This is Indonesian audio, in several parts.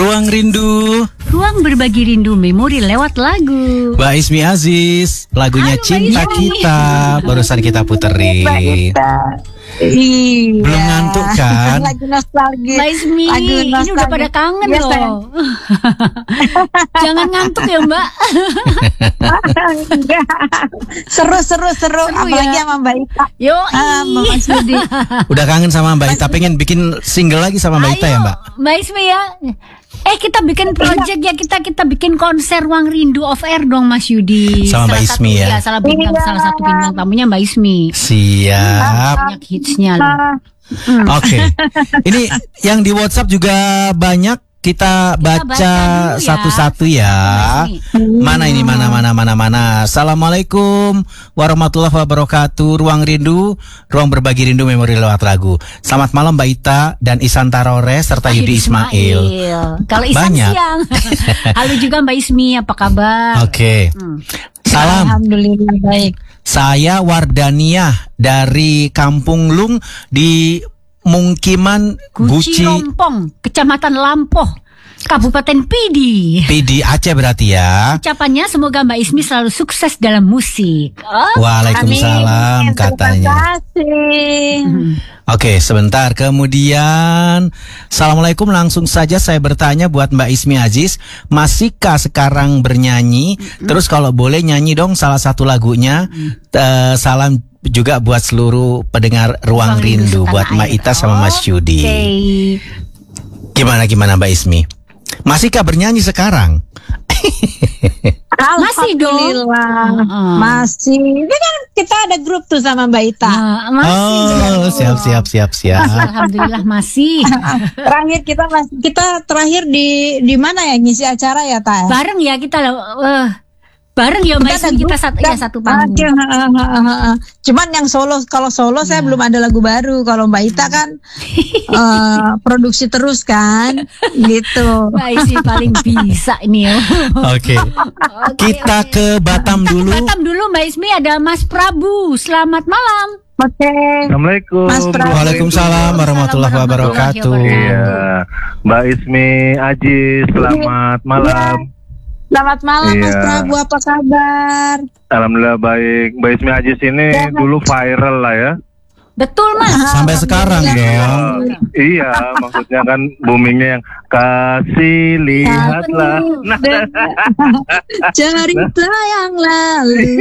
Ruang Rindu. Ruang berbagi rindu memori lewat lagu. Mbak Ismi Aziz, lagunya Halo, Cinta Mbak Ismi. Kita barusan kita puterin. Iya. Belum ngantuk kan? Lagi nostalgia. Mbak Ismi, Lagu ini udah nostalgia. pada kangen Iya, loh. sayang. Jangan ngantuk ya Mbak. Enggak. Seru. Apalagi ya? sama Mbak Ita. Yo, Sama Mas Budi. Udah kangen sama Mbak Ita, pengen bikin single lagi sama Mbak Ita ya Mbak? Mbak Ismi ya. Kita bikin project ya, kita bikin konser Ruang Rindu off air dong Mas Yudi. Sama Mbak Ismi ya? Salah Iya. satu bintang tamunya Mbak Ismi. Siap. Banyak hitsnya loh. Oke. Ini yang di WhatsApp juga banyak. Kita baca baca dulu ya. satu-satu ya. Mana ini mana. Assalamualaikum warahmatullahi wabarakatuh. Ruang Rindu, ruang berbagi rindu memori lewat lagu. Selamat malam Mbak Ita dan Isan Tarore serta Yudi Ismail. Kalau Isan Banyak. siang. Halo juga Mbak Ismi, apa kabar? Oke. Salam. Alhamdulillah baik. Saya Wardaniah dari Kampung Lung di Mungkiman Guci Rompong, Kecamatan Lampoh, Kabupaten Pidi. PD Aceh berarti ya. Ucapannya semoga Mbak Ismi selalu sukses dalam musik. Waalaikumsalam Amin. katanya. Terima kasih. Oke, sebentar. Kemudian Assalamualaikum, langsung saja saya bertanya buat Mbak Ismi Aziz, masihkah sekarang bernyanyi? Terus kalau boleh nyanyi dong salah satu lagunya. Salam juga buat seluruh pendengar Ruang Rindu, buat Mbak Ita sama Mas Yudi. Gimana Mbak Ismi? Masihkah bernyanyi sekarang? Masih dong. Alhamdulillah. Masih. Ini kan kita ada grup tuh sama Mbak Ita. Masih. Oh, siap. Alhamdulillah masih. Terakhir kita terakhir di mana ya ngisi acara ya Ta? Bareng ya kita bareng ya Mbak Ismi, kita satu panggung. Cuman yang kalau solo saya belum ada lagu baru. Kalau Mbak Ita kan produksi terus kan, gitu. Mbak Ismi paling bisa ini ya. Oke. Kita ke Batam dulu. Batam dulu Mbak Ismi, ada Mas Prabu. Selamat malam. Oke. Assalamualaikum. Mas Prabu. Waalaikumsalam warahmatullahi wabarakatuh. Iya, Mbak Ismi Aji, selamat malam. Selamat malam Mas Iya. Prabu, apa kabar? Alhamdulillah baik. Mbak Ismi Aji ini dulu viral lah ya. Betul Mas. Sampai sekarang dong. Iya, maksudnya kan boomingnya yang kasih lihatlah. Nah, Cerita yang lalu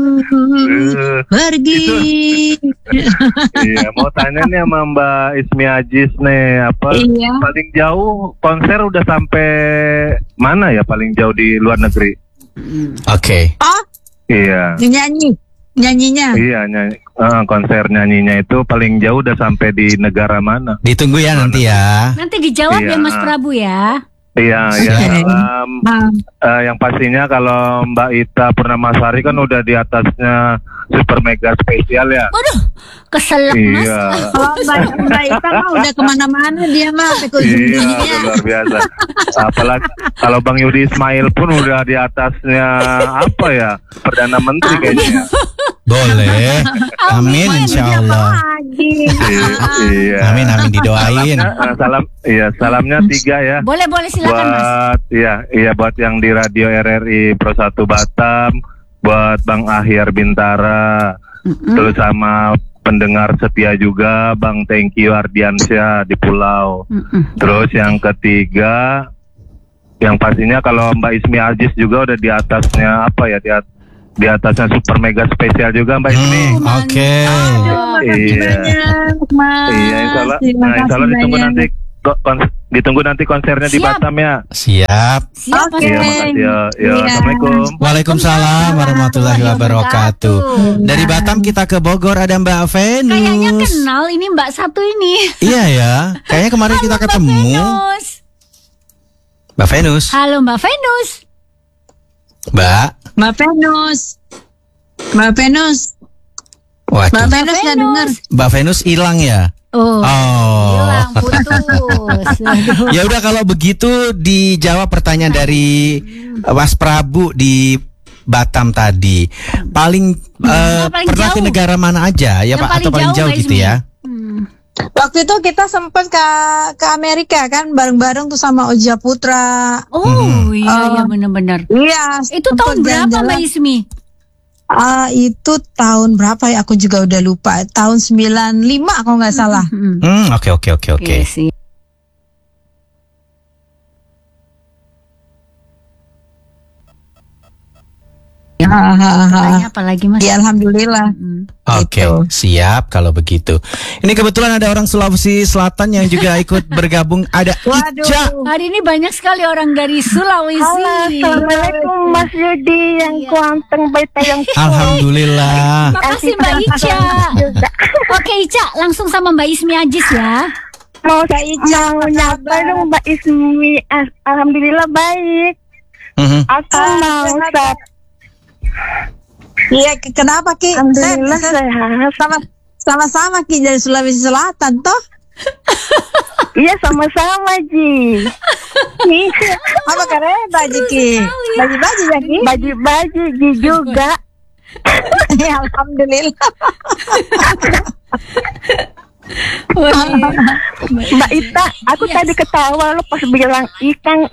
pergi. iya, mau tanya nih sama Mbak Ismi Ajis nih, apa Iya. paling jauh konser udah sampai mana ya paling jauh di luar negeri? Oke. Oh, Iya. nyanyinya. Iya, konser nyanyinya itu paling jauh udah sampai di negara mana? Ditunggu ya nanti ya. Nanti dijawab Iya. ya Mas Prabu ya. Iya, ya. Siap. Yang pastinya kalau Mbak Ita Purnamasari kan udah di atasnya super mega spesial ya. Waduh, keselak Mas. Iya. Kalau Mbak Ita mah udah kemana-mana dia mah ikut Iya, nyanyinya. luar biasa. Apalagi kalau Bang Yudi Ismail pun udah di atasnya apa ya? Perdana Menteri kayaknya. Boleh. Amin insya Allah. Iya. Amin didoain. Salamnya 3 ya. Boleh silakan Mas. Buat yang di Radio RRI Pro 1 Batam, buat Bang Ahyar Bintara, terus sama pendengar setia juga Bang Thank You Ardiansyah di Pulau. Terus yang ketiga, yang pastinya kalau Mbak Ismi Aziz juga udah di atasnya apa ya, di atasnya super mega spesial juga Mbak Ismi. Oke. Makasih banyak, Mas. Iya, insya Allah ditunggu nanti ditunggu nanti konsernya di Siap. Batam ya. Siap. Siap Mas. Iya, makasih ya. Iya. Assalamualaikum. Waalaikumsalam warahmatullahi wabarakatuh. Dari Batam kita ke Bogor, ada Mbak Venus. Kayaknya kenal ini Mbak satu ini. Iya ya. Kayaknya kemarin kita ketemu. Venus. Mbak Venus. Halo Mbak Venus. Mbak. Mbak Venus. Waduh. Mbak Venus nggak dengar. Mbak Venus hilang ya? Oh. Hilang, putus. Aduh. Ya udah kalau begitu dijawab pertanyaan dari Mas Prabu di Batam tadi. Paling paling pernah jauh. ke negara mana aja ya Yang Pak, atau paling paling jauh, jauh Mbak gitu Ismi. ya? Waktu itu kita sempat ke Amerika kan bareng-bareng tuh sama Oja Putra. Oh iya benar-benar. Iya. Itu sempet tahun berapa jalan-jalan. Mbak Ismi? Itu tahun berapa ya? Aku juga udah lupa. Tahun 95 kalau nggak salah. Oke. Oke sih. Tanya apa lagi Mas? Ya alhamdulillah. Oke, Gitu. siap kalau begitu. Ini kebetulan ada orang Sulawesi Selatan yang juga ikut bergabung. Ada Waduh. Ica. Hari ini banyak sekali orang dari Sulawesi. Assalamualaikum Mas Yudi yang kuanteng baita yang Alhamdulillah. Makasih Mbak Ica. Oke Ica, langsung sama Mbak Ismi Ajis ya. mau nyapa dong Mbak Ismi. Alhamdulillah baik. Aku mau Iya, kenapa Ki? Alhamdulillah sehat. Sama-sama Ki dari Sulawesi Selatan toh? Iya sama-sama Ji. Apa keren baju Ki? Baju-baju ya Ki? Baju-baju Ji juga. Ya, alhamdulillah. Mbak Ita, aku tadi ketawa lo pas bilang ikan.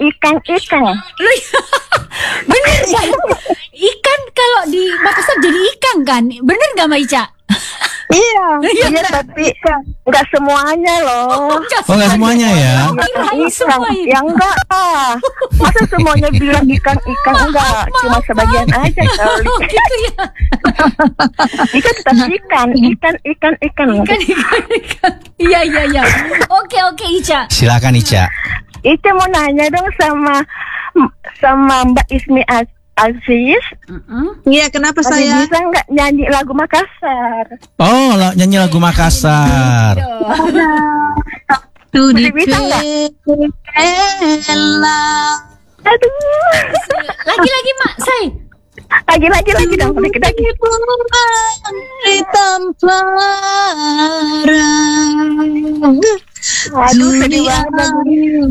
Bener gak? Ikan kalau di Makassar jadi ikan kan? Bener gak Mbak Ica? Iya. Iya tapi nggak semuanya loh. Oh, nggak semuanya ya? Kirain semua itu. Ya enggak ah. Masa semuanya bilang ikan enggak, cuma sebagian aja kali. Oh gitu ya. Ikan tetap ikan. Ikan. Iya. Oke Ica. Silakan Ica. Itu mau nanya dong sama Mbak Ismi Aziz. Iya, kenapa saya? Bisa nggak nyanyi lagu Makassar? Oh, nyanyi lagu Makassar. Tuh di Bisa nggak? Aduh. Lagi Mak, say. Lagi dong. Dikit lagi. Di tempat Aduh sedih banget.